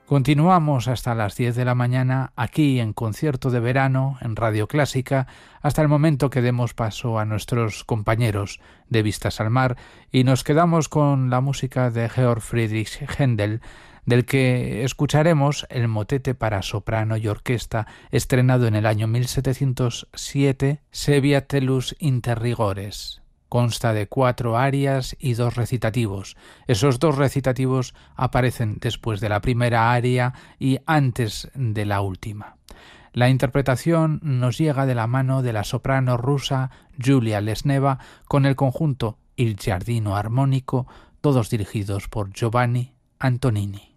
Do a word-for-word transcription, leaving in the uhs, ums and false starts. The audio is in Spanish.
Continuamos hasta las diez de la mañana aquí en Concierto de Verano en Radio Clásica hasta el momento que demos paso a nuestros compañeros de Vistas al Mar y nos quedamos con la música de Georg Friedrich Händel, del que escucharemos el motete para soprano y orquesta estrenado en el año mil setecientos siete, Seviatellus Interrigores. Consta de cuatro arias y dos recitativos. Esos dos recitativos aparecen después de la primera aria y antes de la última. La interpretación nos llega de la mano de la soprano rusa Julia Lesneva con el conjunto Il Giardino Armonico, todos dirigidos por Giovanni Antonini.